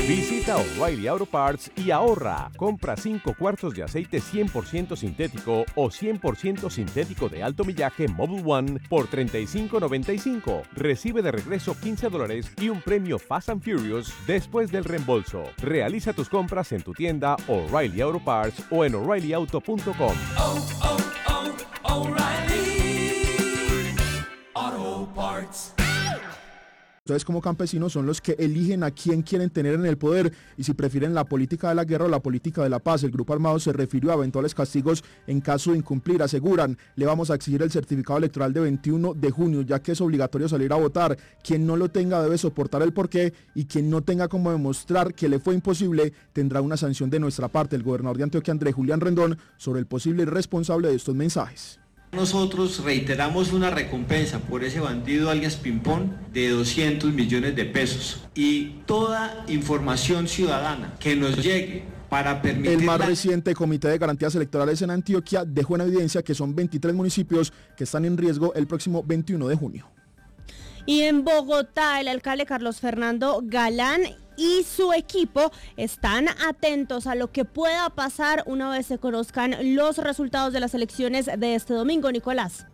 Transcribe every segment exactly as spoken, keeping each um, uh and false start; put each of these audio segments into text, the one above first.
Visita O'Reilly Auto Parts y ahorra. Compra cinco cuartos de aceite cien por ciento sintético o cien por ciento sintético de alto millaje Mobil One por treinta y cinco noventa y cinco. Recibe de regreso quince dólares y un premio Fast and Furious después del reembolso. Realiza tus compras en tu tienda O'Reilly Auto Parts o en o'Reilly auto punto com. Oh, oh, oh, O'Reilly Auto Parts. Ustedes como campesinos son los que eligen a quién quieren tener en el poder y si prefieren la política de la guerra o la política de la paz. El grupo armado se refirió a eventuales castigos en caso de incumplir. Aseguran, le vamos a exigir el certificado electoral de veintiuno de junio, ya que es obligatorio salir a votar. Quien no lo tenga debe soportar el porqué y quien no tenga como demostrar que le fue imposible tendrá una sanción de nuestra parte. El gobernador de Antioquia, Andrés Julián Rendón, sobre el posible responsable de estos mensajes. Nosotros reiteramos una recompensa por ese bandido alias Pimpón de doscientos millones de pesos y toda información ciudadana que nos llegue para permitir... El más la... reciente Comité de Garantías Electorales en Antioquia dejó en evidencia que son veintitrés municipios que están en riesgo el próximo veintiuno de junio. Y en Bogotá, el alcalde Carlos Fernando Galán y su equipo están atentos a lo que pueda pasar una vez se conozcan los resultados de las elecciones de este domingo. Nicolás.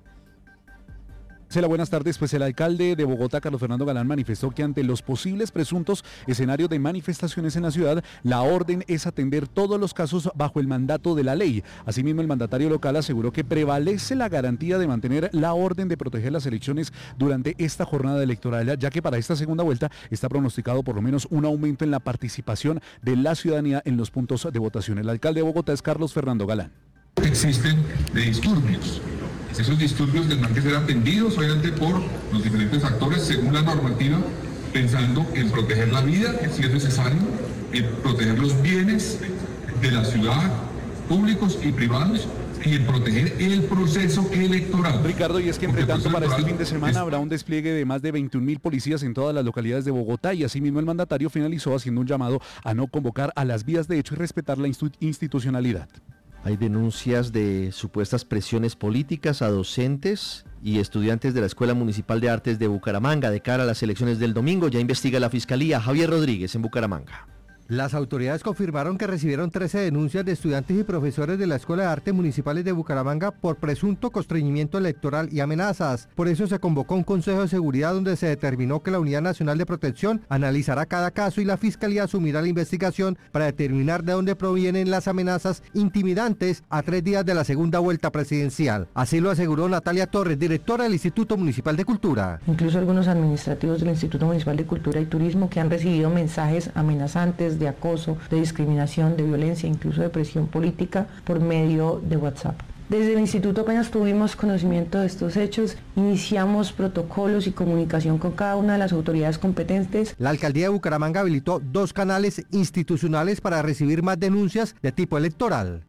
Hola, buenas tardes. Pues el alcalde de Bogotá, Carlos Fernando Galán, manifestó que ante los posibles presuntos escenarios de manifestaciones en la ciudad, la orden es atender todos los casos bajo el mandato de la ley. Asimismo, el mandatario local aseguró que prevalece la garantía de mantener la orden de proteger las elecciones durante esta jornada electoral, ya que para esta segunda vuelta está pronosticado por lo menos un aumento en la participación de la ciudadanía en los puntos de votación. El alcalde de Bogotá es Carlos Fernando Galán. Existen de disturbios. Esos disturbios tendrán que ser atendidos obviamente por los diferentes actores según la normativa, pensando en proteger la vida, si es necesario, en proteger los bienes de la ciudad, públicos y privados, y en proteger el proceso electoral. Ricardo, y es que entre tanto para este fin de semana habrá un despliegue de más de veintiún mil policías en todas las localidades de Bogotá y asimismo el mandatario finalizó haciendo un llamado a no convocar a las vías de hecho y respetar la institucionalidad. Hay denuncias de supuestas presiones políticas a docentes y estudiantes de la Escuela Municipal de Artes de Bucaramanga de cara a las elecciones del domingo. Ya investiga la Fiscalía. Javier Rodríguez en Bucaramanga. Las autoridades confirmaron que recibieron trece denuncias de estudiantes y profesores de la Escuela de Artes Municipales de Bucaramanga por presunto constreñimiento electoral y amenazas. Por eso se convocó un Consejo de Seguridad donde se determinó que la Unidad Nacional de Protección analizará cada caso y la Fiscalía asumirá la investigación para determinar de dónde provienen las amenazas intimidantes a tres días de la segunda vuelta presidencial. Así lo aseguró Natalia Torres, directora del Instituto Municipal de Cultura. Incluso algunos administrativos del Instituto Municipal de Cultura y Turismo que han recibido mensajes amenazantes de acoso, de discriminación, de violencia, incluso de presión política por medio de WhatsApp. Desde el instituto apenas tuvimos conocimiento de estos hechos, iniciamos protocolos y comunicación con cada una de las autoridades competentes. La alcaldía de Bucaramanga habilitó dos canales institucionales para recibir más denuncias de tipo electoral.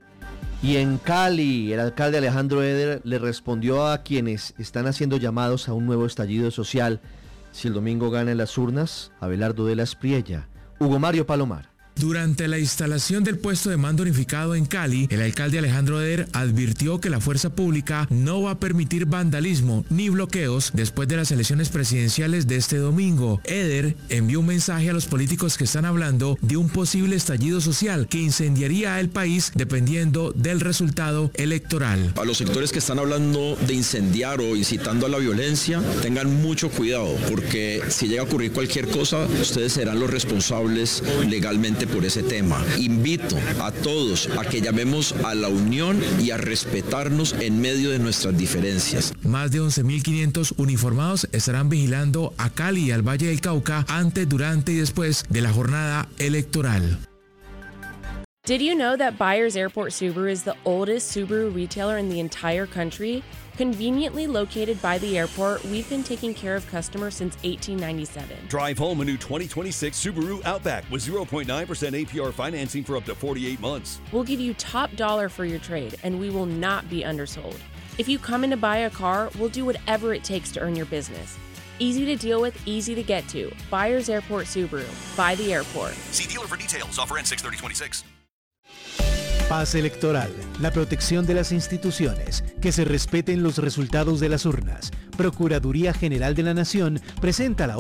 Y en Cali, el alcalde Alejandro Eder le respondió a quienes están haciendo llamados a un nuevo estallido social. Si el domingo gana en las urnas, Abelardo de la Espriella. Hugo Mario Palomar. Durante la instalación del puesto de mando unificado en Cali, el alcalde Alejandro Eder advirtió que la fuerza pública no va a permitir vandalismo ni bloqueos después de las elecciones presidenciales de este domingo. Eder envió un mensaje a los políticos que están hablando de un posible estallido social que incendiaría el país dependiendo del resultado electoral. A los sectores que están hablando de incendiar o incitando a la violencia, tengan mucho cuidado, porque si llega a ocurrir cualquier cosa, ustedes serán los responsables legalmente por ese tema. Invito a todos a que llamemos a la unión y a respetarnos en medio de nuestras diferencias. Más de once mil quinientos uniformados estarán vigilando a Cali y al Valle del Cauca antes, durante y después de la jornada electoral. Did you know that Byers Airport Subaru is the oldest Subaru retailer in the entire country? Conveniently located by the airport, we've been taking care of customers since eighteen ninety-seven. Drive home a new twenty twenty-six Subaru Outback with zero point nine percent A P R financing for up to forty-eight months. We'll give you top dollar for your trade, and we will not be undersold. If you come in to buy a car, we'll do whatever it takes to earn your business. Easy to deal with, easy to get to. Byers Airport Subaru. By the airport. See dealer for details. Offer ends six thirty twenty-six. Paz electoral, la protección de las instituciones, que se respeten los resultados de las urnas. Procuraduría General de la Nación presenta la